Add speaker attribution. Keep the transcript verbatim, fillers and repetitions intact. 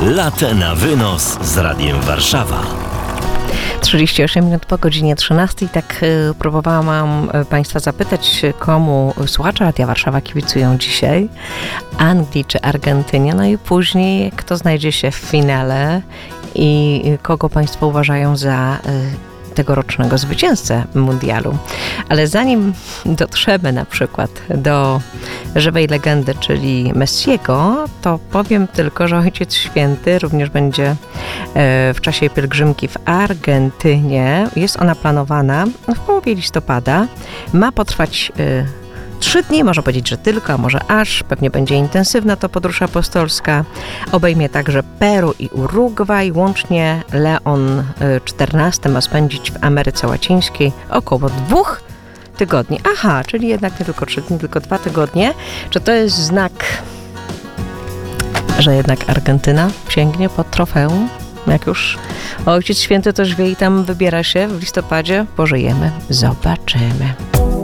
Speaker 1: Latę na wynos z Radiem Warszawa.
Speaker 2: trzydzieści osiem minut po godzinie trzynastej. Tak y, próbowałam y, Państwa zapytać, komu słuchacze Radia Warszawa kibicują dzisiaj. Anglii czy Argentynie. No i później kto znajdzie się w finale i y, kogo Państwo uważają za y, tegorocznego zwycięzcę mundialu. Ale zanim dotrzemy na przykład do żywej legendy, czyli Messiego, to powiem tylko, że Ojciec Święty również będzie w czasie pielgrzymki w Argentynie. Jest ona planowana w połowie listopada. Ma potrwać trzy dni, można powiedzieć, że tylko, a może aż. Pewnie będzie intensywna to podróż apostolska. Obejmie także Peru i Urugwaj. Łącznie Leon czternasty ma spędzić w Ameryce Łacińskiej około dwóch tygodni. Aha, czyli jednak nie tylko trzy dni, tylko dwa tygodnie. Czy to jest znak, że jednak Argentyna sięgnie po trofeum? Jak już Ojciec Święty też wie i tam wybiera się w listopadzie, pożyjemy, zobaczymy.